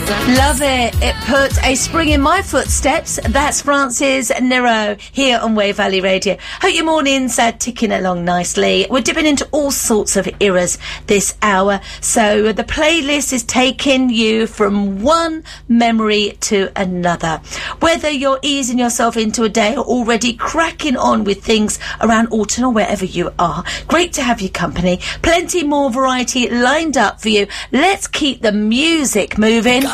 Love it. It put a spring in my footsteps. That's Francis Nero here on Wave Valley Radio. Hope your morning's ticking along nicely. We're dipping into all sorts of eras this hour. So the playlist is taking you from one memory to another. Whether you're easing yourself into a day or already cracking on with things around Alton or wherever you are, great to have your company. Plenty more variety lined up for you. Let's keep the music moving.